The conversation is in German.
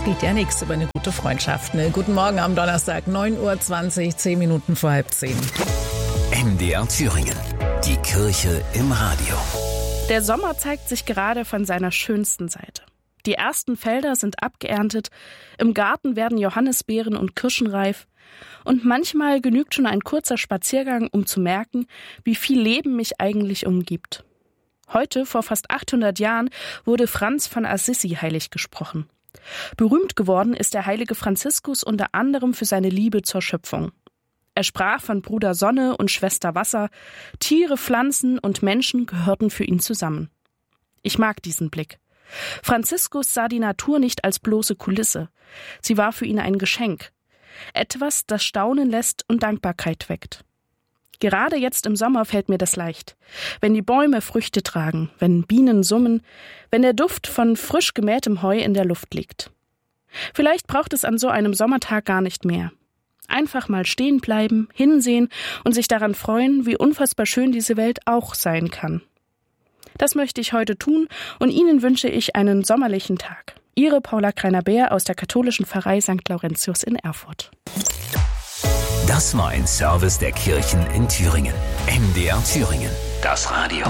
geht ja nichts über eine gute Freundschaft. Ne? Guten Morgen am Donnerstag, 9:20 Uhr, 10 Minuten vor 9:30. MDR Thüringen. Die Kirche im Radio. Der Sommer zeigt sich gerade von seiner schönsten Seite. Die ersten Felder sind abgeerntet, im Garten werden Johannisbeeren und Kirschen reif. Und manchmal genügt schon ein kurzer Spaziergang, um zu merken, wie viel Leben mich eigentlich umgibt. Heute, vor fast 800 Jahren, wurde Franz von Assisi heilig gesprochen. Berühmt geworden ist der heilige Franziskus unter anderem für seine Liebe zur Schöpfung. Er sprach von Bruder Sonne und Schwester Wasser. Tiere, Pflanzen und Menschen gehörten für ihn zusammen. Ich mag diesen Blick. Franziskus sah die Natur nicht als bloße Kulisse. Sie war für ihn ein Geschenk. Etwas, das staunen lässt und Dankbarkeit weckt. Gerade jetzt im Sommer fällt mir das leicht. Wenn die Bäume Früchte tragen, wenn Bienen summen, wenn der Duft von frisch gemähtem Heu in der Luft liegt. Vielleicht braucht es an so einem Sommertag gar nicht mehr. Einfach mal stehen bleiben, hinsehen und sich daran freuen, wie unfassbar schön diese Welt auch sein kann. Das möchte ich heute tun und Ihnen wünsche ich einen sommerlichen Tag. Ihre Paula Kreiner-Beer aus der katholischen Pfarrei St. Laurentius in Erfurt. Das war ein Service der Kirchen in Thüringen. MDR Thüringen. Das Radio.